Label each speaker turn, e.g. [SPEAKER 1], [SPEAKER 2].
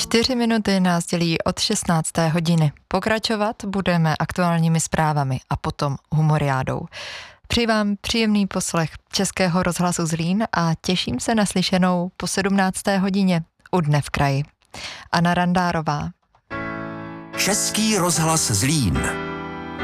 [SPEAKER 1] 4 minuty nás dělí od 16. hodiny. Pokračovat budeme aktuálními zprávami a potom humoriádou. Přeji vám příjemný poslech Českého rozhlasu Zlín a těším se na slyšenou po 17. hodině u Dne v kraji. Anna Randárová.
[SPEAKER 2] Český rozhlas Zlín.